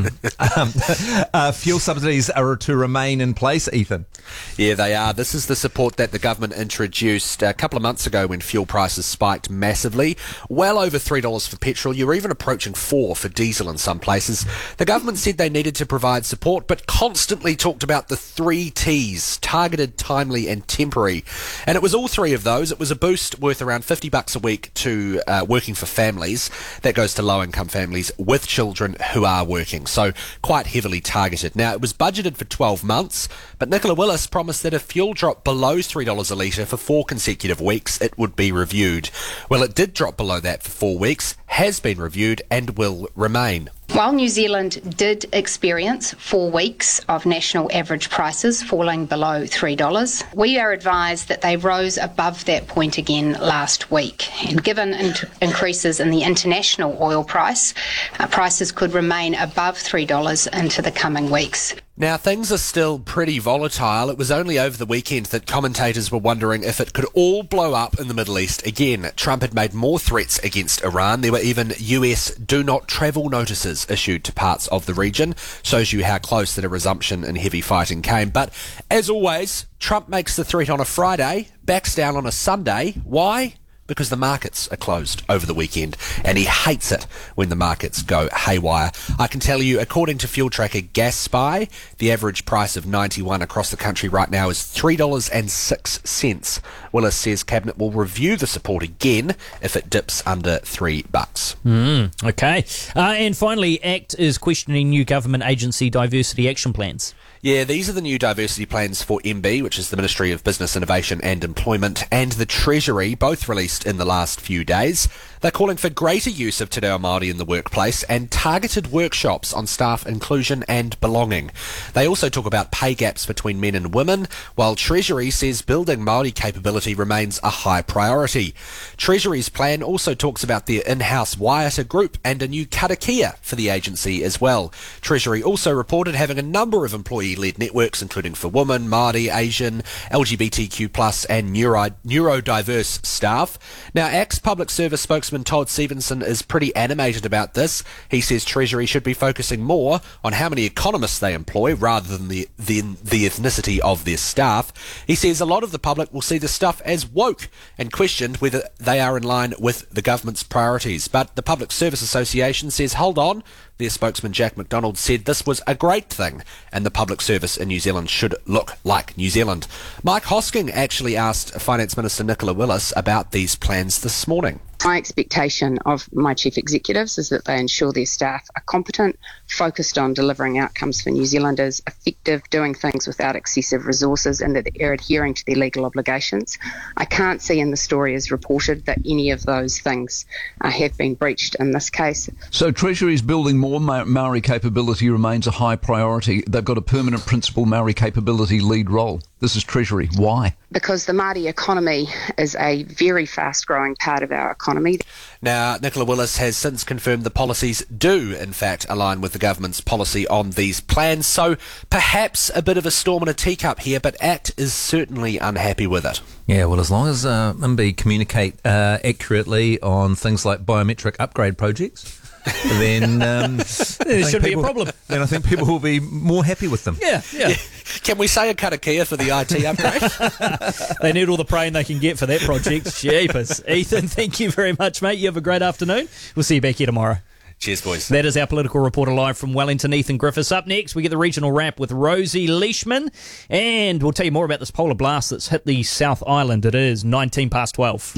Fuel subsidies are to remain in place, Ethan. Yeah, they are. This is the support that the government introduced a couple of months ago when fuel prices spiked massively. Well over $3 for petrol. You're even approaching $4 for diesel in some places. The government said they needed to provide support, but constantly talked about the 3 T's: targeted, timely and temporary. And it was all 3 of those. It was a boost worth around $50 a week to working for families. That goes to low-income families with children who are working. So quite heavily targeted. Now, it was budgeted for 12 months, but Nicola Willis promised that if fuel dropped below $3 a litre for 4 consecutive weeks, it would be reviewed. Well, it did drop below that for 4 weeks, has been reviewed and will remain. While New Zealand did experience 4 weeks of national average prices falling below $3, we are advised that they rose above that point again last week. And given increases in the international oil price, prices could remain above $3 into the coming weeks. Now, things are still pretty volatile. It was only over the weekend that commentators were wondering if it could all blow up in the Middle East again. Trump had made more threats against Iran. There were even US do not travel notices issued to parts of the region. Shows you how close that a resumption in heavy fighting came. But as always, Trump makes the threat on a Friday, backs down on a Sunday. Why? Because the markets are closed over the weekend, and he hates it when the markets go haywire. I can tell you, according to fuel tracker Gas Spy, the average price of 91 across the country right now is $3.06. Willis says Cabinet will review the support again if it dips under $3. Okay. And finally, ACT is questioning new government agency diversity action plans. Yeah, these are the new diversity plans for MB, which is the Ministry of Business, Innovation and Employment, and the Treasury, both released in the last few days. They're calling for greater use of Te Reo Māori in the workplace and targeted workshops on staff inclusion and belonging. They also talk about pay gaps between men and women, while Treasury says building Māori capability remains a high priority. Treasury's plan also talks about their in-house Waiata group and a new karakia for the agency as well. Treasury also reported having a number of employee-led networks, including for women, Māori, Asian, LGBTQ+, and neurodiverse staff. Now, ACT's public service spokesman Todd Stevenson is pretty animated about this. He says Treasury should be focusing more on how many economists they employ rather than the ethnicity of their staff. He says a lot of the public will see the stuff as woke and questioned whether they are in line with the government's priorities. But the Public Service Association says, hold on. Their spokesman Jack McDonald said this was a great thing and the public service in New Zealand should look like New Zealand. Mike Hosking actually asked Finance Minister Nicola Willis about these plans this morning. My expectation of my chief executives is that they ensure their staff are competent, focused on delivering outcomes for New Zealanders, effective, doing things without excessive resources, and that they're adhering to their legal obligations. I can't see in the story as reported that any of those things have been breached in this case. So Treasury's building more Maori capability remains a high priority. They've got a permanent principal Maori capability lead role. This is Treasury. Why? Because the Māori economy is a very fast-growing part of our economy. Now, Nicola Willis has since confirmed the policies do, in fact, align with the government's policy on these plans. So perhaps a bit of a storm in a teacup here, but ACT is certainly unhappy with it. Yeah, well, as long as MB communicate accurately on things like biometric upgrade projects, then there shouldn't be a problem. Then I think people will be more happy with them. Yeah. Can we say a karakia for the IT upgrade? They need all the praying they can get for that project. Jeepers. Ethan, thank you very much, mate. You have a great afternoon. We'll see you back here tomorrow. Cheers, boys. That is our political reporter live from Wellington, Ethan Griffiths. Up next, we get the regional wrap with Rosie Leishman, and we'll tell you more about this polar blast that's hit the South Island. It is 12:19.